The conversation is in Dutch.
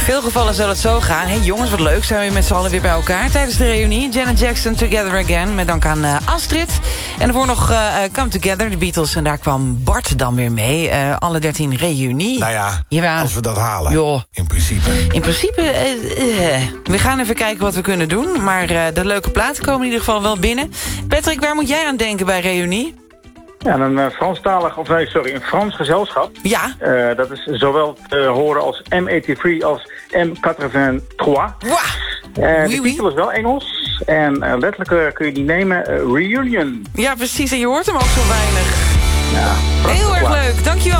veel gevallen zal het zo gaan. Hey jongens, wat leuk, zijn we met z'n allen weer bij elkaar tijdens de reunie. Janet Jackson, Together Again, met dank aan Astrid. En daarvoor nog Come Together, de Beatles. En daar kwam Bart dan weer mee. Alle 13 reunie. Nou ja, als we dat halen. Joh. In principe. In principe, we gaan even kijken wat we kunnen doen. Maar de leuke platen komen in ieder geval wel binnen. Patrick, waar moet jij aan denken bij reunie? Ja, een een Frans gezelschap. Ja. Dat is zowel te horen als M83 als M83. De titel is wel Engels. En letterlijk kun je die nemen, Reunion. Ja, precies. En je hoort hem ook zo weinig. Ja, heel erg leuk. Dankjewel.